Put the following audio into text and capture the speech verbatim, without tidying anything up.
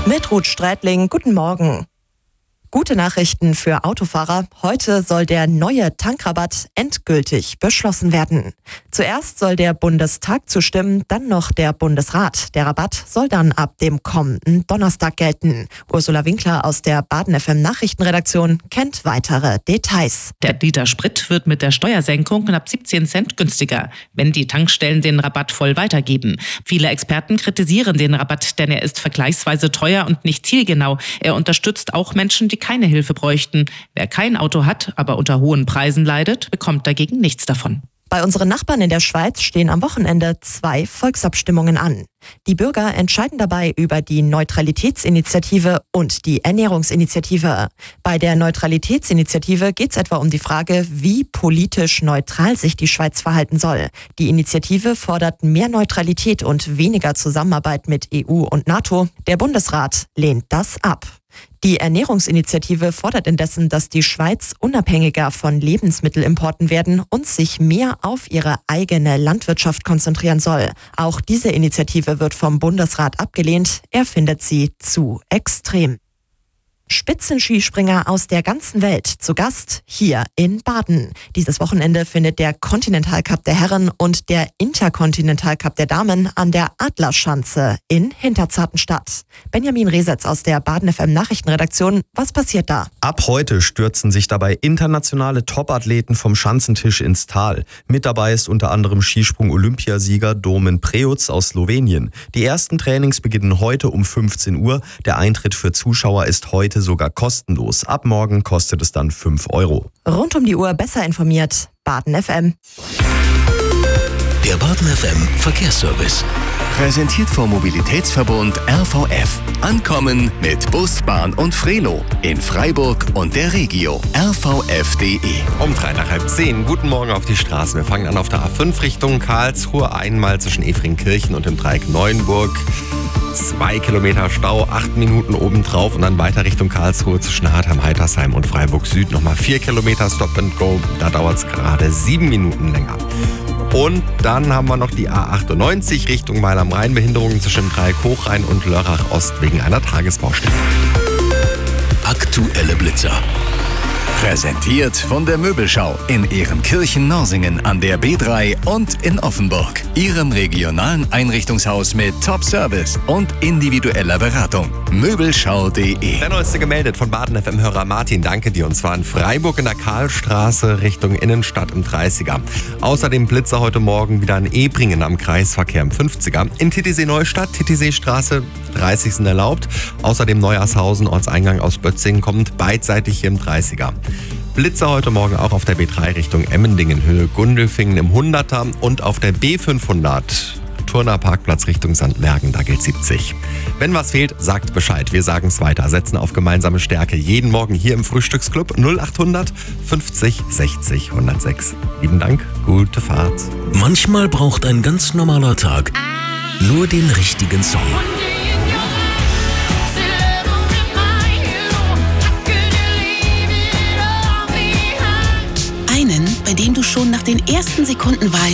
Mit Ruth Strätling, guten Morgen. Gute Nachrichten für Autofahrer. Heute soll der neue Tankrabatt endgültig beschlossen werden. Zuerst soll der Bundestag zustimmen, dann noch der Bundesrat. Der Rabatt soll dann ab dem kommenden Donnerstag gelten. Ursula Winkler aus der Baden F M Nachrichtenredaktion kennt weitere Details. Der Liter Sprit wird mit der Steuersenkung knapp siebzehn Cent günstiger, wenn die Tankstellen den Rabatt voll weitergeben. Viele Experten kritisieren den Rabatt, denn er ist vergleichsweise teuer und nicht zielgenau. Er unterstützt auch Menschen, die keine Hilfe bräuchten. Wer kein Auto hat, aber unter hohen Preisen leidet, bekommt dagegen nichts davon. Bei unseren Nachbarn in der Schweiz stehen am Wochenende zwei Volksabstimmungen an. Die Bürger entscheiden dabei über die Neutralitätsinitiative und die Ernährungsinitiative. Bei der Neutralitätsinitiative geht es etwa um die Frage, wie politisch neutral sich die Schweiz verhalten soll. Die Initiative fordert mehr Neutralität und weniger Zusammenarbeit mit E U und NATO. Der Bundesrat lehnt das ab. Die Ernährungsinitiative fordert indessen, dass die Schweiz unabhängiger von Lebensmittelimporten werden und sich mehr auf ihre eigene Landwirtschaft konzentrieren soll. Auch diese Initiative wird vom Bundesrat abgelehnt. Er findet sie zu extrem. Spitzenskispringer aus der ganzen Welt zu Gast hier in Baden. Dieses Wochenende findet der Continental Cup der Herren und der Intercontinental Cup der Damen an der Adlerschanze in Hinterzarten statt. Benjamin Resetz aus der Baden F M Nachrichtenredaktion. Was passiert da? Ab heute stürzen sich dabei internationale Topathleten vom Schanzentisch ins Tal. Mit dabei ist unter anderem Skisprung-Olympiasieger Domen Preutz aus Slowenien. Die ersten Trainings beginnen heute um fünfzehn Uhr. Der Eintritt für Zuschauer ist heute sogar kostenlos. Ab morgen kostet es dann fünf Euro. Rund um die Uhr besser informiert. Baden F M. Der Baden F M Verkehrsservice. Präsentiert vom Mobilitätsverbund R V F. Ankommen mit Bus, Bahn und Frelo. In Freiburg und der Regio. r v f punkt d e. Um drei nach halb zehn. Guten Morgen auf die Straßen. Wir fangen an auf der A fünf Richtung Karlsruhe. Einmal zwischen Efringkirchen und dem Dreieck Neuenburg. Zwei Kilometer Stau, acht Minuten obendrauf und dann weiter Richtung Karlsruhe zwischen Hartheim, Heitersheim und Freiburg Süd. Nochmal vier Kilometer Stop and Go. Da dauert es gerade sieben Minuten länger. Und dann haben wir noch die A achtundneunzig Richtung Weil am Rhein. Behinderungen zwischen Dreieck Hochrhein und Lörrach Ost wegen einer Tagesbaustelle. Aktuelle Blitzer. Präsentiert von der Möbelschau in Ehrenkirchen-Norsingen an der B drei und in Offenburg. Ihrem regionalen Einrichtungshaus mit Top-Service und individueller Beratung. Möbelschau punkt d e. Der neueste gemeldet von Baden F M-Hörer Martin, danke dir. Und zwar in Freiburg in der Karlstraße Richtung Innenstadt im dreißiger. Außerdem Blitzer heute Morgen wieder in Ebringen am Kreisverkehr im fünfziger. In Titisee-Neustadt, Titisee-Straße dreißig sind erlaubt. Außerdem Neuershausen, Ortseingang aus Bötzingen kommt beidseitig hier im dreißiger. Blitzer heute Morgen auch auf der B drei Richtung Emmendingen, Höhe Gundelfingen im hunderter und auf der B fünfhundert Turner Parkplatz Richtung Sandmergen, da gilt siebzig. Wenn was fehlt, sagt Bescheid. Wir sagen es weiter, setzen auf gemeinsame Stärke. Jeden Morgen hier im Frühstücksclub null achthundert fünfzig sechzig hundertsechs. Lieben Dank, gute Fahrt. Manchmal braucht ein ganz normaler Tag nur den richtigen Song. Einen, bei dem du schon nach den ersten Sekunden weißt,